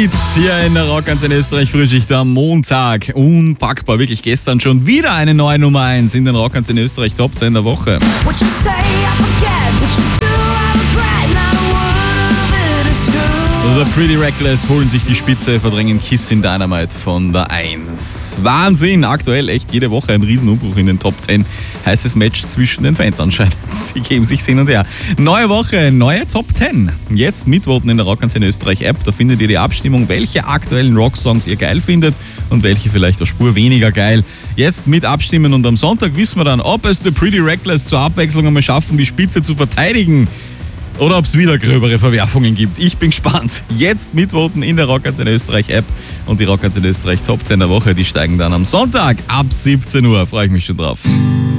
Beats hier in der Rockantenne Österreich Frühschicht am Montag. Unpackbar, wirklich gestern schon wieder eine neue Nummer 1 in den Rockantenne Österreich Top 10 der Woche. The Pretty Reckless holen sich die Spitze, verdrängen Kiss in Dynamite von der 1. Wahnsinn, aktuell echt jede Woche ein Riesenumbruch in den Top 10. Heißes Match zwischen den Fans anscheinend. Sie geben sich hin und her. Neue Woche, neue Top 10. Jetzt mitvoten in der Rockantenne Österreich App. Da findet ihr die Abstimmung, welche aktuellen Rocksongs ihr geil findet und welche vielleicht eine Spur weniger geil. Jetzt mit abstimmen und am Sonntag wissen wir dann, ob es The Pretty Reckless zur Abwechslung einmal schaffen, die Spitze zu verteidigen. Oder ob es wieder gröbere Verwerfungen gibt. Ich bin gespannt. Jetzt mitvoten in der Rockantenne Österreich App. Und die Rockantenne Österreich Top 10 der Woche, die steigen dann am Sonntag ab 17 Uhr. Freue ich mich schon drauf.